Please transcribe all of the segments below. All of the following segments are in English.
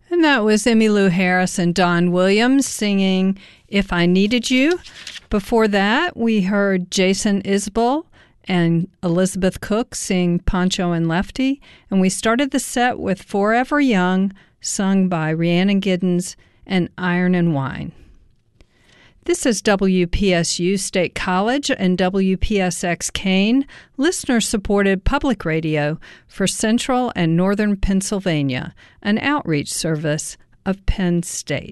And that was Emmylou Harris and Don Williams singing If I Needed You. Before that, we heard Jason Isbell and Elizabeth Cook sing Pancho and Lefty. And we started the set with Forever Young, sung by Rhiannon Giddens and Iron and Wine. This is WPSU State College and WPSX Kane, listener-supported public radio for Central and Northern Pennsylvania, an outreach service of Penn State.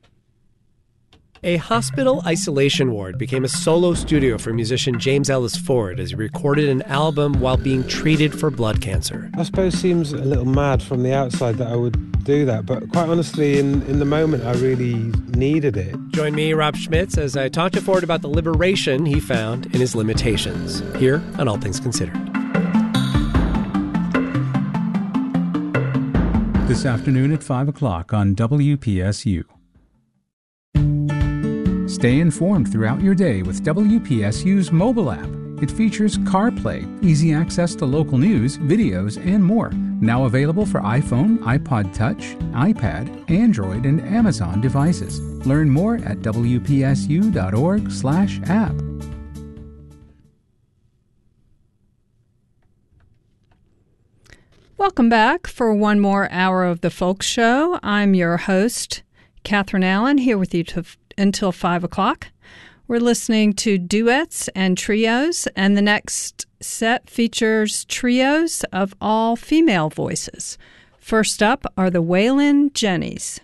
A hospital isolation ward became a solo studio for musician James Ellis Ford as he recorded an album while being treated for blood cancer. I suppose it seems a little mad from the outside that I would do that, but quite honestly, in the moment, I really needed it. Join me, Rob Schmitz, as I talk to Ford about the liberation he found in his limitations, here on All Things Considered. This afternoon at 5 o'clock on WPSU. Stay informed throughout your day with WPSU's mobile app. It features CarPlay, easy access to local news, videos, and more. Now available for iPhone, iPod Touch, iPad, Android, and Amazon devices. Learn more at wpsu.org/app. Welcome back for one more hour of the Folk Show. I'm your host, Catherine Allen, here with you until 5 o'clock. We're listening to duets and trios, and the next set features trios of all female voices. First up are the Waylon Jennies.